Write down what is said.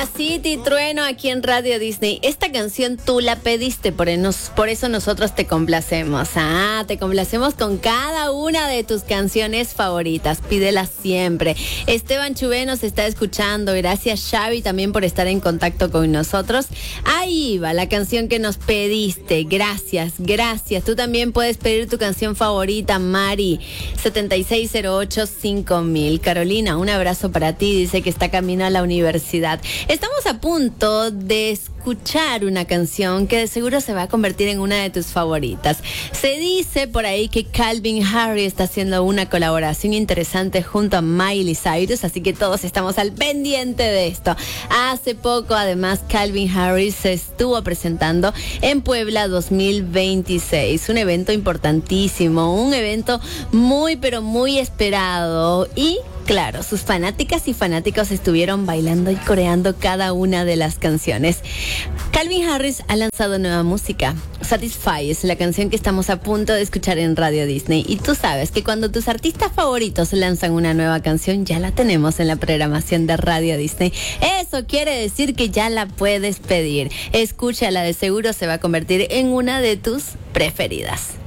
City, Trueno aquí en Radio Disney. Esta canción tú la pediste, por eso nosotros te complacemos. Te complacemos con cada una de tus canciones favoritas. Pídelas siempre. Esteban Chubé nos está escuchando. Gracias, Xavi, también por estar en contacto con nosotros. Ahí va la canción que nos pediste. Gracias. Tú también puedes pedir tu canción favorita, Mari. 7608-5000. Carolina, un abrazo para ti. Dice que está camino a la universidad. Estamos a punto de escuchar una canción que de seguro se va a convertir en una de tus favoritas. Se dice por ahí que Calvin Harris está haciendo una colaboración interesante junto a Miley Cyrus, así que todos estamos al pendiente de esto. Hace poco, además, Calvin Harris se estuvo presentando en Puebla 2026, un evento importantísimo, un evento muy, pero muy esperado y claro, sus fanáticas y fanáticos estuvieron bailando y coreando cada una de las canciones. Calvin Harris ha lanzado nueva música. Satisfy es la canción que estamos a punto de escuchar en Radio Disney. Y tú sabes que cuando tus artistas favoritos lanzan una nueva canción, ya la tenemos en la programación de Radio Disney. Eso quiere decir que ya la puedes pedir. Escúchala, de seguro se va a convertir en una de tus preferidas.